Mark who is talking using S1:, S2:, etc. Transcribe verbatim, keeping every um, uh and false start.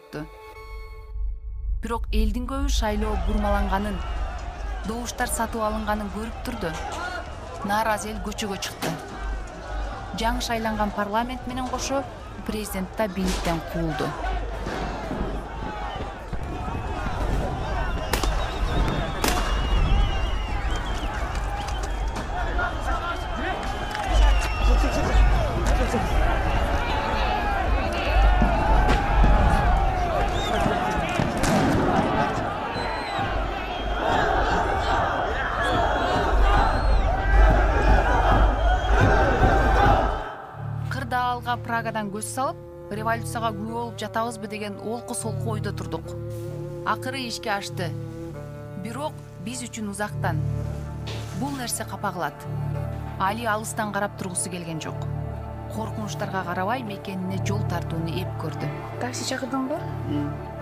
S1: чыкты. Бирок элдин көбү шайлоо бурмаланганын, добуштар сатып алынганын көрүп турду. Нааразы эл көчөгө чыкты. Жаңы шайланган парламент менен кошо президент да бийликтен куулду. Кырдаалга Прагадан көз салып, революцияга күбө болуп жатабызбы деген олку солку ойдо турдук. Акыры ишке ашты. Бирок биз үчүн узактан. Бул нерсе капа кылат. Али алыстан карап тургусу келген жок. Коркунучтарга карабай мекенине жол тартууну эп көрдү.
S2: Такси чакырдыңбы?